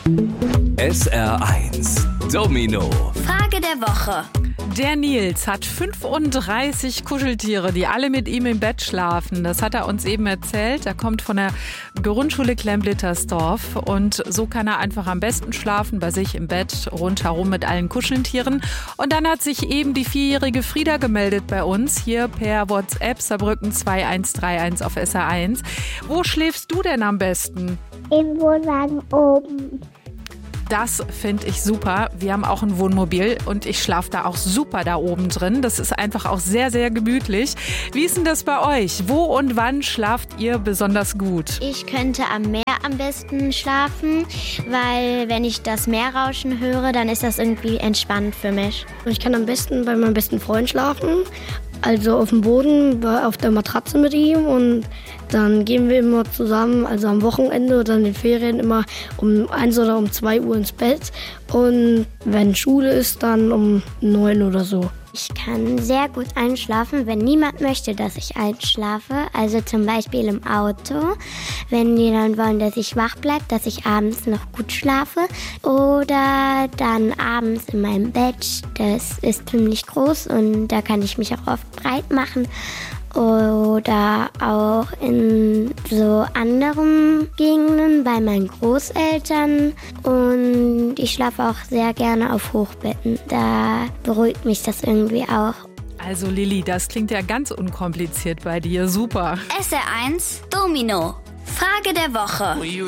SR1 Domino. Frage der Woche. Der Nils hat 35 Kuscheltiere, die alle mit ihm im Bett schlafen. Das hat er uns eben erzählt. Er kommt von der Grundschule Klemblittersdorf und so kann er einfach am besten schlafen bei sich im Bett rundherum mit allen Kuscheltieren. Und dann hat sich eben die 4-jährige Frieda gemeldet bei uns hier per WhatsApp Saarbrücken 2131 auf SR1. Wo schläfst du denn am besten? Im Wohnwagen oben. Das finde ich super. Wir haben auch ein Wohnmobil und ich schlafe da auch super da oben drin. Das ist einfach auch sehr, sehr gemütlich. Wie ist denn das bei euch? Wo und wann schlaft ihr besonders gut? Ich könnte am Meer am besten schlafen, weil wenn ich das Meerrauschen höre, dann ist das irgendwie entspannend für mich. Ich kann am besten bei meinem besten Freund schlafen. Also auf dem Boden, auf der Matratze mit ihm und dann gehen wir immer zusammen, also am Wochenende oder in den Ferien immer um 1 oder um 2 Uhr ins Bett und wenn Schule ist, dann um 9 oder so. Ich kann sehr gut einschlafen, wenn niemand möchte, dass ich einschlafe. Also zum Beispiel im Auto, wenn die dann wollen, dass ich wach bleibe, dass ich abends noch gut schlafe. Oder dann abends in meinem Bett, das ist ziemlich groß und da kann ich mich auch oft breit machen. Oder auch in so anderen Gegenden bei meinen Großeltern. Und ich schlafe auch sehr gerne auf Hochbetten. Da beruhigt mich das irgendwie auch. Also Lilly, das klingt ja ganz unkompliziert bei dir. Super. SR1 Domino. Frage der Woche.